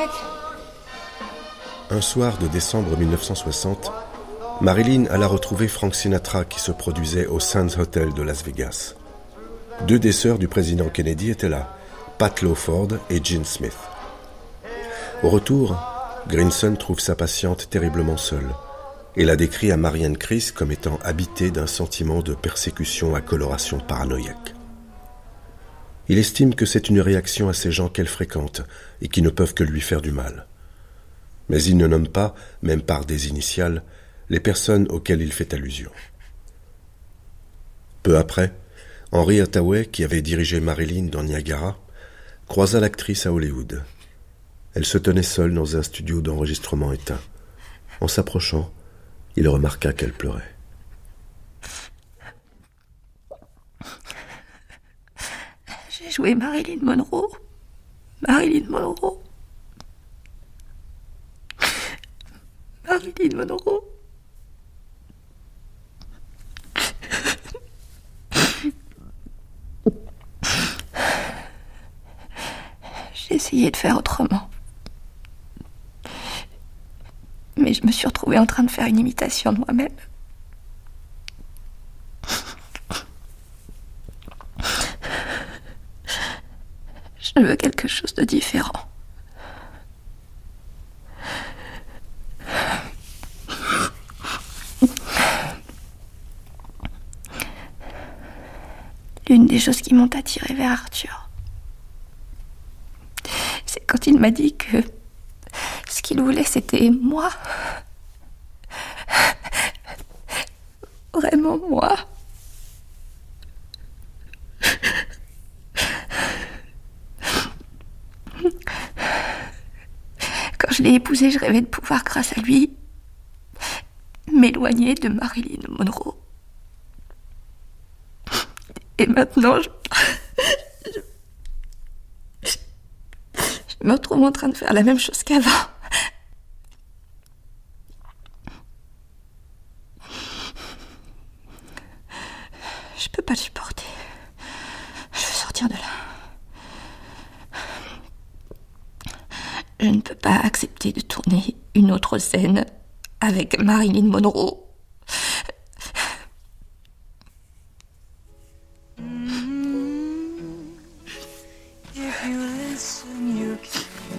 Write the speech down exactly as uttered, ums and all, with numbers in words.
Jack. Un soir de décembre mille neuf cent soixante, Marilyn alla retrouver Frank Sinatra qui se produisait au Sands Hotel de Las Vegas. Deux des sœurs du président Kennedy étaient là, Pat Lawford et Jean Smith. Au retour, Grinson trouve sa patiente terriblement seule et la décrit à Marianne Chris comme étant habitée d'un sentiment de persécution à coloration paranoïaque. Il estime que c'est une réaction à ces gens qu'elle fréquente et qui ne peuvent que lui faire du mal. Mais il ne nomme pas, même par des initiales, les personnes auxquelles il fait allusion. Peu après, Henry Hathaway, qui avait dirigé Marilyn dans Niagara, croisa l'actrice à Hollywood. Elle se tenait seule dans un studio d'enregistrement éteint. En s'approchant, il remarqua qu'elle pleurait. J'ai joué Marilyn Monroe. Marilyn Monroe. Marilyn Monroe. J'ai essayé de faire autrement. Mais je me suis retrouvée en train de faire une imitation de moi-même. Je veux quelque chose de différent. L'une des choses qui m'ont attirée vers Arthur, c'est quand il m'a dit que ce qu'il voulait, c'était moi. Vraiment moi. Quand je l'ai épousé, je rêvais de pouvoir, grâce à lui, m'éloigner de Marilyn Monroe. Et maintenant, je... je... je me retrouve en train de faire la même chose qu'avant. Je peux pas le supporter. Je veux sortir de là. Je ne peux pas accepter de tourner une autre scène avec Marilyn Monroe.